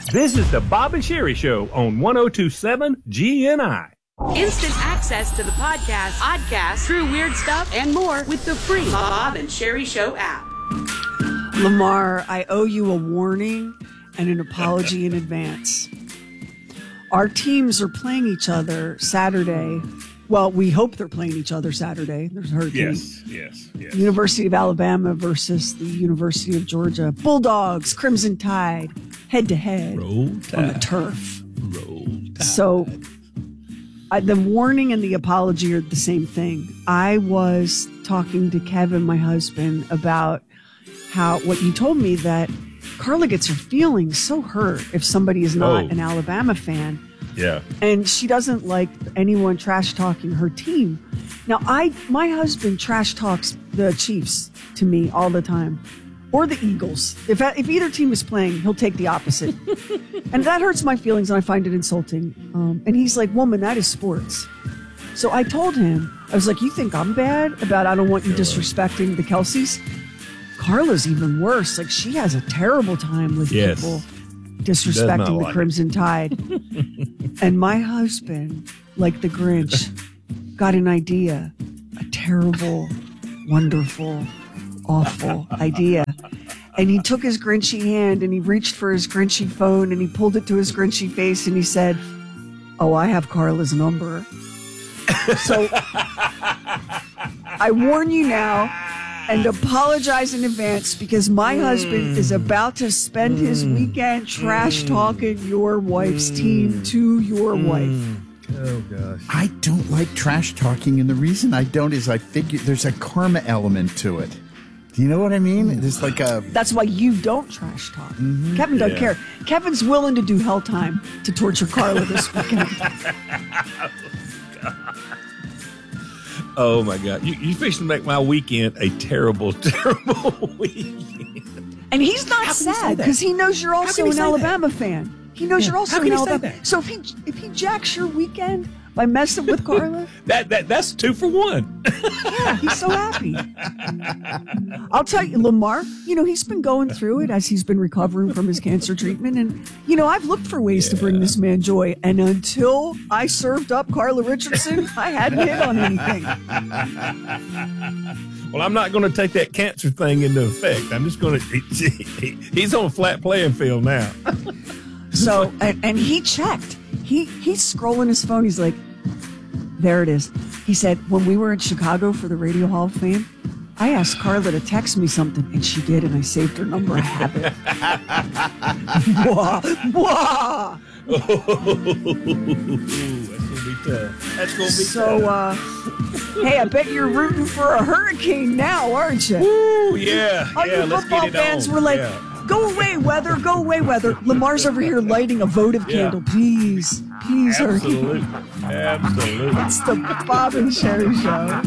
Visit the Bob and Sherry Show on 102.7 GNI. Instant access to the podcast, true weird stuff, and more with the free Bob and Sherry Show app. Lamar, I owe you a warning and an apology in advance. Our teams are playing each other Saturday. Well, we hope they're playing each other Saturday. There's a hurricane. Yes. University of Alabama versus the University of Georgia. Bulldogs, Crimson Tide, head-to-head on the turf. Roll Tide. So the warning and the apology are the same thing. I was talking to Kevin, my husband, about what you told me, that Carla gets her feelings so hurt if somebody is not an Alabama fan. Yeah. And she doesn't like anyone trash talking her team. Now, my husband trash talks the Chiefs to me all the time, or the Eagles. If either team is playing, he'll take the opposite. And that hurts my feelings, and I find it insulting. And he's like, woman, that is sports. So I told him, I was like, you think I'm bad about I don't want you disrespecting the Kelseys? Carla's even worse. Like, she has a terrible time with people disrespecting the Crimson Tide. And my husband, like the Grinch, got an idea. A terrible, wonderful, awful idea. And he took his Grinchy hand and he reached for his Grinchy phone and he pulled it to his Grinchy face and he said, "Oh, I have Carla's number." So I warn you now and apologize in advance, because my husband is about to spend his weekend trash talking your wife's team to your wife. Oh, gosh. I don't like trash talking, and the reason I don't is I figure there's a karma element to it. Do you know what I mean? There's like a... That's why you don't trash talk. Kevin doesn't care. Kevin's willing to do hell time to torture Carla this weekend. Oh, my God. You fixing to make my weekend a terrible, terrible weekend. And he's not sad because he knows you're also an Alabama fan. He knows you're also an Alabama. So if he jacks your weekend by messing with Carla, that's 2 for 1. Yeah, he's so happy. I'll tell you, Lamar, he's been going through it as he's been recovering from his cancer treatment. And, I've looked for ways to bring this man joy. And until I served up Carla Richardson, I hadn't hit on anything. Well, I'm not going to take that cancer thing into effect. I'm just going to... He's on a flat playing field now. So, and he checked. He's scrolling his phone. He's like, there it is. He said, when we were in Chicago for the Radio Hall of Fame, I asked Carla to text me something, and she did, and I saved her number. I have it. Wah, wah. That's going to be tough. That's going to be tough. Hey, I bet you're rooting for a hurricane now, aren't you? Ooh, yeah. All you football fans were like, go away, weather, go away, weather. Lamar's over here lighting a votive candle. Please, Absolutely. Absolutely. It's the Bob and Sherry Show.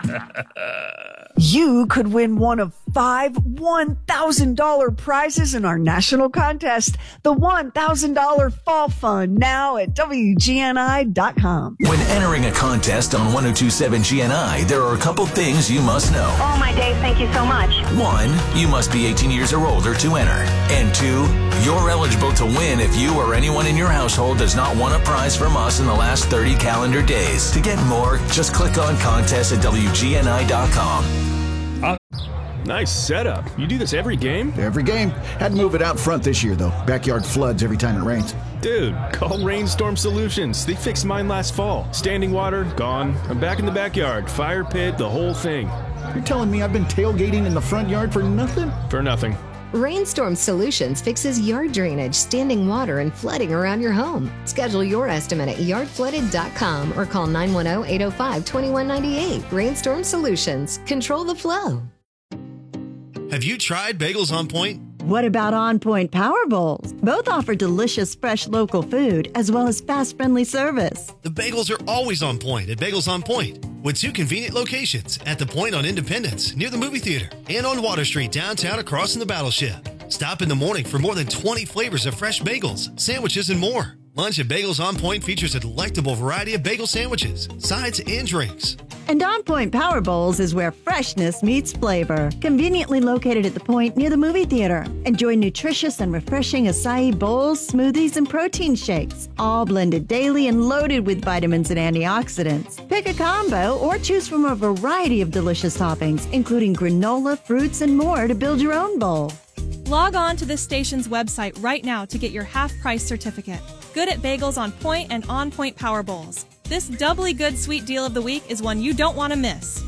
You could win one of 5 $1,000 prizes in our national contest, the $1,000 Fall Fund, now at WGNI.com. When entering a contest on 102.7 GNI, there are a couple things you must know. Oh, my Dave, thank you so much. 1, you must be 18 years or older to enter. And 2, you're eligible to win if you or anyone in your household does not want a prize from us in the last 30 calendar days. To get more, just click on contest at WGNI.com. Nice setup. You do this every game? Every game. Had to move it out front this year, though. Backyard floods every time it rains. Dude, call Rainstorm Solutions. They fixed mine last fall. Standing water, gone. I'm back in the backyard. Fire pit, the whole thing. You're telling me I've been tailgating in the front yard for nothing? For nothing. Rainstorm Solutions fixes yard drainage, standing water, and flooding around your home. Schedule your estimate at yardflooded.com or call 910-805-2198. Rainstorm Solutions. Control the flow. Have you tried Bagels on Point? What about On Point Power Bowls? Both offer delicious, fresh local food as well as fast, friendly service. The bagels are always on point at Bagels on Point, with 2 convenient locations at the Point on Independence, near the movie theater, and on Water Street downtown across from the Battleship. Stop in the morning for more than 20 flavors of fresh bagels, sandwiches, and more. Lunch at Bagels on Point features a delectable variety of bagel sandwiches, sides, and drinks. And On Point Power Bowls is where freshness meets flavor. Conveniently located at the Point near the movie theater. Enjoy nutritious and refreshing acai bowls, smoothies, and protein shakes, all blended daily and loaded with vitamins and antioxidants. Pick a combo or choose from a variety of delicious toppings, including granola, fruits, and more to build your own bowl. Log on to this station's website right now to get your half-price certificate. Good at Bagels on Point and On Point Power Bowls. This doubly good sweet deal of the week is one you don't want to miss.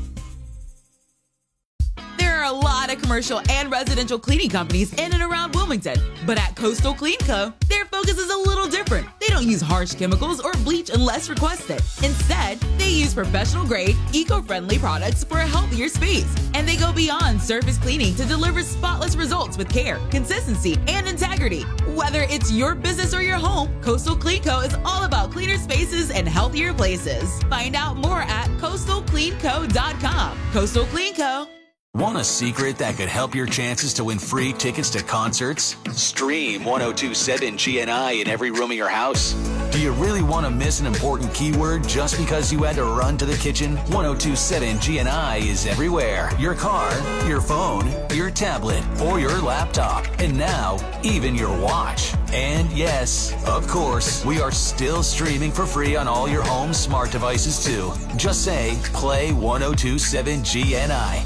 There are a lot of commercial and residential cleaning companies in and around Wilmington, but at Coastal Clean Co., their focus is a little different. They don't use harsh chemicals or bleach unless requested. Instead, they use professional-grade, eco-friendly products for a healthier space. And they go beyond surface cleaning to deliver spotless results with care, consistency, and integrity. Whether it's your business or your home, Coastal Clean Co. is all about cleaner spaces and healthier places. Find out more at coastalcleanco.com. Coastal Clean Co. Want a secret that could help your chances to win free tickets to concerts? Stream 1027 GNI in every room of your house. Do you really want to miss an important keyword just because you had to run to the kitchen? 1027 GNI is everywhere. Your car, your phone, your tablet, or your laptop. And now, even your watch. And yes, of course, we are still streaming for free on all your home smart devices too. Just say, play 1027 GNI.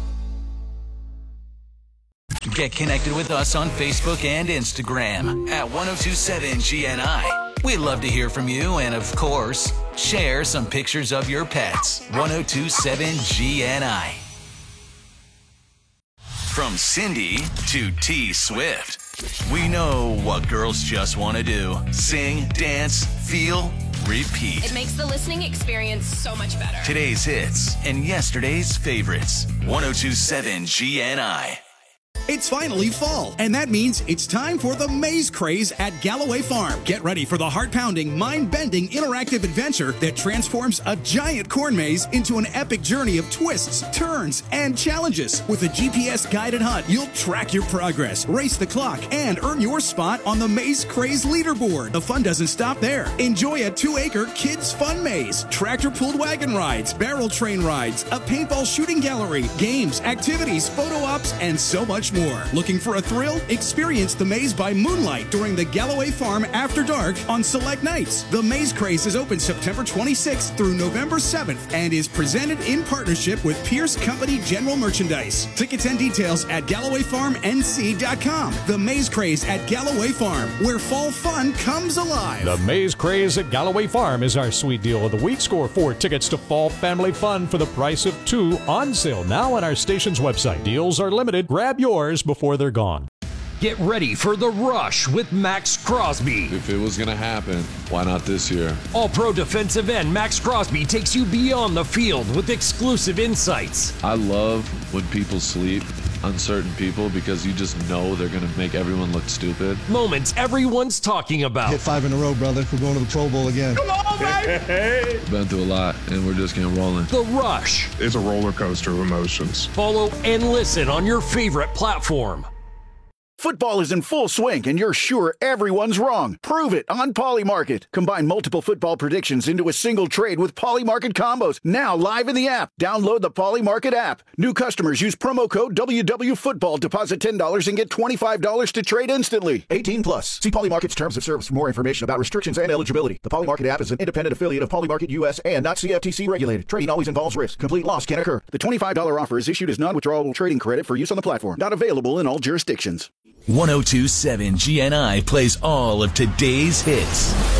Get connected with us on Facebook and Instagram at 1027 GNI. We'd love to hear from you and, of course, share some pictures of your pets. 1027 GNI. From Cindy to T Swift, we know what girls just want to do. Sing, dance, feel, repeat. It makes the listening experience so much better. Today's hits and yesterday's favorites. 1027 GNI. It's finally fall, and that means it's time for the Maze Craze at Galloway Farm. Get ready for the heart-pounding, mind-bending, interactive adventure that transforms a giant corn maze into an epic journey of twists, turns, and challenges. With a GPS-guided hunt, you'll track your progress, race the clock, and earn your spot on the Maze Craze leaderboard. The fun doesn't stop there. Enjoy a 2-acre kids' fun maze, tractor-pulled wagon rides, barrel train rides, a paintball shooting gallery, games, activities, photo ops, and so much more. Looking for a thrill? Experience the maze by moonlight during the Galloway Farm After Dark on select nights. The Maze Craze is open September 26th through November 7th and is presented in partnership with Pierce Company General Merchandise. Tickets and details at GallowayFarmNC.com. The Maze Craze at Galloway Farm, where fall fun comes alive. The Maze Craze at Galloway Farm is our sweet deal of the week. Score 4 tickets to fall family fun for the price of 2 on sale now on our station's website. Deals are limited. Grab yours before they're gone. Get ready for the rush with Max Crosby. If it was going to happen, why not this year? All-pro defensive end Max Crosby takes you beyond the field with exclusive insights. I love when people sleep on certain people because you just know they're going to make everyone look stupid. Moments everyone's talking about. Hit 5 in a row, brother. We're going to the Pro Bowl again. Come on, baby! Been through a lot, and we're just getting rolling. The Rush. It's a roller coaster of emotions. Follow and listen on your favorite platform. Football is in full swing, and you're sure everyone's wrong. Prove it on Polymarket. Combine multiple football predictions into a single trade with Polymarket combos. Now live in the app. Download the Polymarket app. New customers use promo code WWFootball. Deposit $10 and get $25 to trade instantly. 18 plus. See Polymarket's terms of service for more information about restrictions and eligibility. The Polymarket app is an independent affiliate of Polymarket US and not CFTC regulated. Trading always involves risk. Complete loss can occur. The $25 offer is issued as non-withdrawable trading credit for use on the platform. Not available in all jurisdictions. 1027 GNI plays all of today's hits.